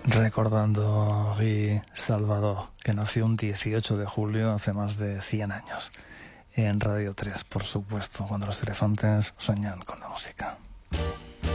recordando a Guy Salvador, que nació un 18 de julio hace más de 100 años. En Radio 3, por supuesto, cuando los elefantes sueñan con la música.